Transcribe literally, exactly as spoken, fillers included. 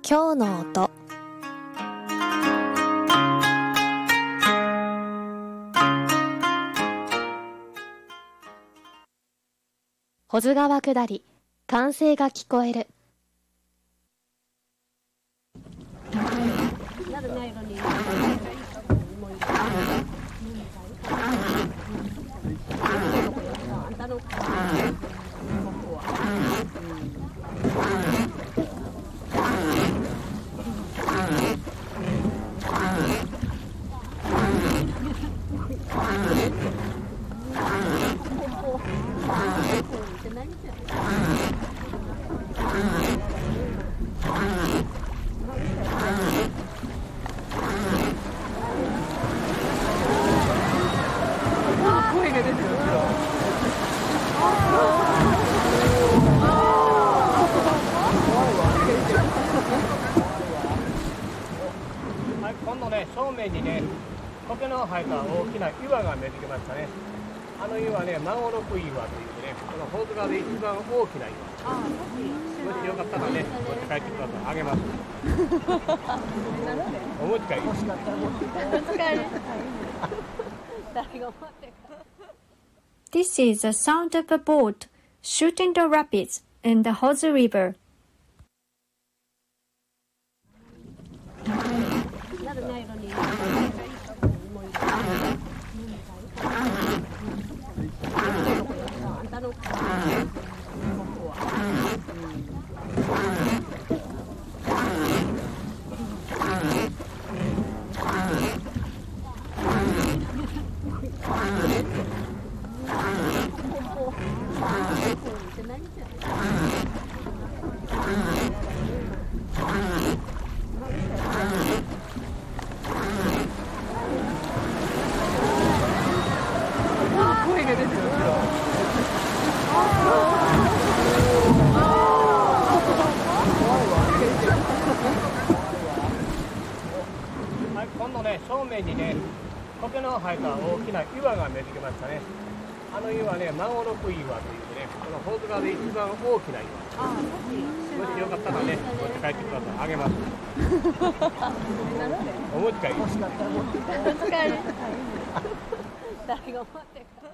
今日の音。保津川下り、歓声が聞こえる。 今度ね、正面にね、苔の生えた大きな岩が出てきましたね。あの岩ね、孫六岩というね、この保津川で一番大きな岩。もしよかったらね、持って帰ってください。あげます。お持ち帰り。欲しかったら持って帰り。誰が持って帰り。 This is the sound of a boat shooting the rapids in the Hozu River. 今度ね、正面にね、苔の生えた大きな岩が出てきましたね。あの岩ね、孫六岩というね、この保津川で一番大きな岩。もしよかったらね、持って帰ってください。あげます。お持ち帰り。欲しかったら持って帰り。誰が持って帰り。